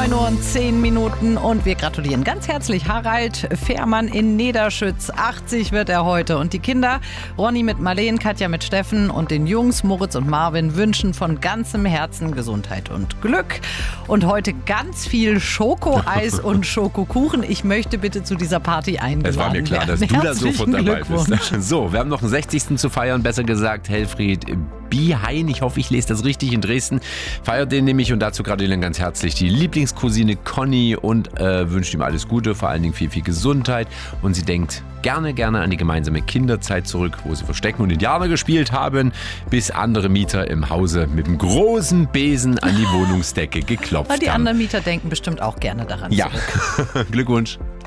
9:10 und wir gratulieren ganz herzlich Harald Fährmann in Niederschütz. 80 wird er heute. Und die Kinder, Ronny mit Marleen, Katja mit Steffen und den Jungs Moritz und Marvin wünschen von ganzem Herzen Gesundheit und Glück. Und heute ganz viel Schokoeis und Schokokuchen. Ich möchte bitte zu dieser Party eingeladen werden. Es war mir klar, dass du da sofort dabei bist. So, wir haben noch einen 60. zu feiern, besser gesagt Helfried Bihain, ich hoffe, ich lese das richtig, in Dresden. Feiert den nämlich und dazu gratulieren ganz herzlich die Lieblingscousine Conny und wünscht ihm alles Gute, vor allen Dingen viel, viel Gesundheit. Und sie denkt gerne an die gemeinsame Kinderzeit zurück, wo sie Verstecken und Indianer gespielt haben, bis andere Mieter im Hause mit dem großen Besen an die Wohnungsdecke geklopft haben. Die anderen Mieter denken bestimmt auch gerne daran zurück. Glückwunsch.